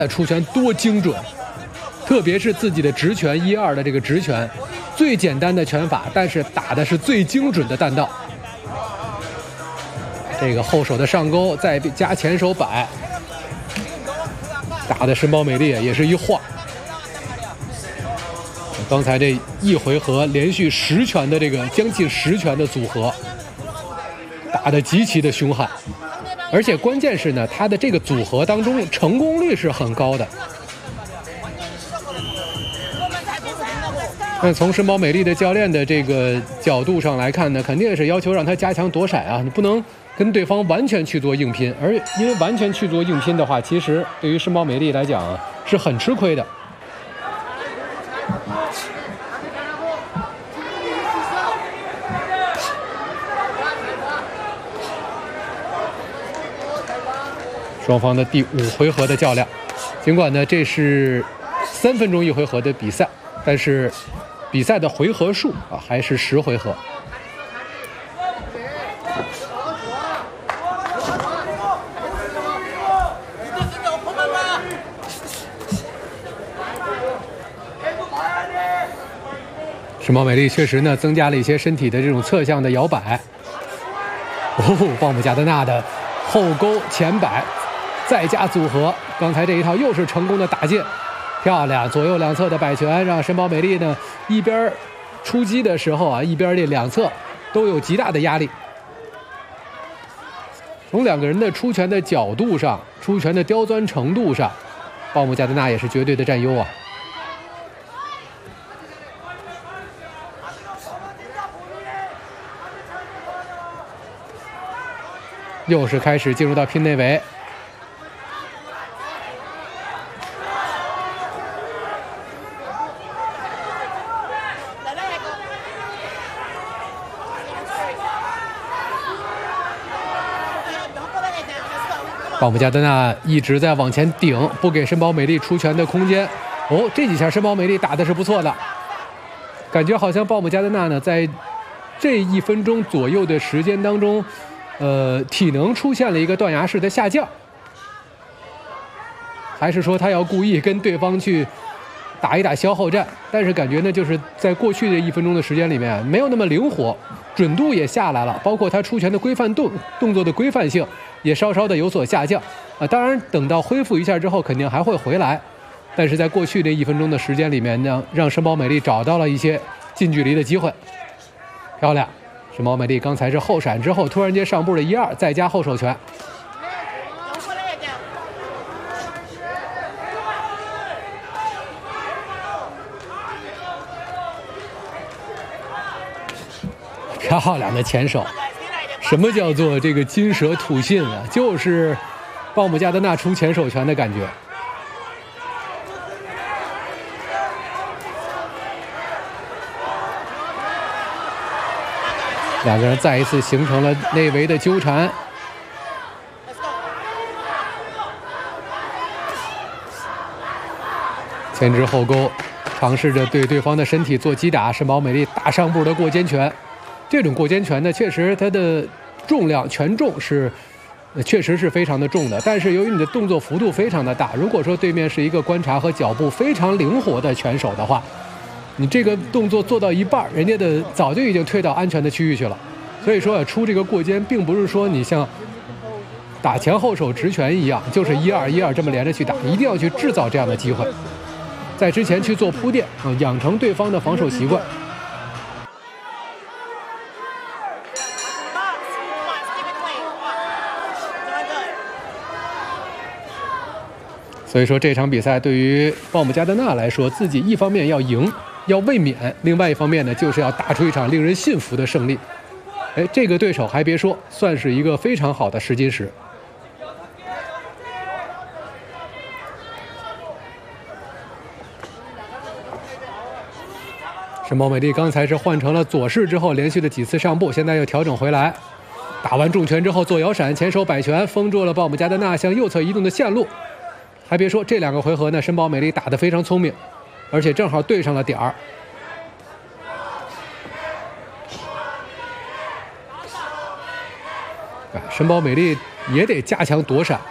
出拳多精准，特别是自己的直拳1-2的这个直拳，最简单的拳法，但是打的是最精准的弹道。这个后手的上勾，再加前手摆，打的申包美丽也是一晃。刚才这一回合连续10拳的这个将近10拳的组合，打得极其的凶悍，而且关键是呢，他的这个组合当中成功率是很高的。那从申包美丽的教练的这个角度上来看呢，肯定是要求让他加强躲闪啊，你不能跟对方完全去做硬拼，而因为完全去做硬拼的话，其实对于申包美丽来讲啊是很吃亏的。双方的第5回合的较量，尽管呢这是3分钟1回合的比赛，但是比赛的回合数啊还是10回合。申包美丽确实呢增加了一些身体的这种侧向的摇摆。鲍姆加德纳的后勾前摆。再加组合，刚才这一套又是成功的打进，漂亮！左右两侧的摆拳，让申包美丽呢一边出击的时候啊，一边这两侧都有极大的压力。从两个人的出拳的角度上、出拳的刁钻程度上，鲍姆加德纳也是绝对的占优啊。又是开始进入到拼内围。鲍姆加德纳一直在往前顶，不给申包美丽出拳的空间。这几下申包美丽打的是不错的，感觉好像鲍姆加德纳呢，在这1分钟左右的时间当中，体能出现了一个断崖式的下降，还是说他要故意跟对方去打一打消耗战？但是感觉呢，就是在过去的1分钟的时间里面，没有那么灵活，准度也下来了，包括他出拳的规范动作的规范性也稍稍的有所下降啊。当然，等到恢复一下之后，肯定还会回来。但是在过去这1分钟的时间里面呢，让申包美丽找到了一些近距离的机会，漂亮！申包美丽刚才是后闪之后，突然间上步的1-2，再加后手拳。漂亮的前手，什么叫做这个金蛇吐信啊？就是鲍姆加德纳出前手拳的感觉。两个人再一次形成了内围的纠缠。前直后勾，尝试着对对方的身体做击打。申包美丽大上步的过肩拳，这种过肩拳呢，确实它的重量权重是确实是非常的重的，但是由于你的动作幅度非常的大，如果说对面是一个观察和脚步非常灵活的拳手的话，你这个动作做到一半，人家的早就已经退到安全的区域去了。所以说出这个过肩，并不是说你像打前后手直拳一样，就是1-2这么连着去打，一定要去制造这样的机会，在之前去做铺垫啊，养成对方的防守习惯。所以说这场比赛对于鲍姆加德纳来说，自己一方面要赢，要卫冕，另外一方面呢，就是要打出一场令人信服的胜利。这个对手还别说，算是一个非常好的试金石。申包美丽刚才是换成了左式之后，连续的几次上步，现在又调整回来，打完重拳之后做摇闪，前手摆拳封住了鲍姆加德纳向右侧移动的线路。还别说，这2个回合呢，申包美丽打得非常聪明，而且正好对上了点儿。申包美丽也得加强躲闪，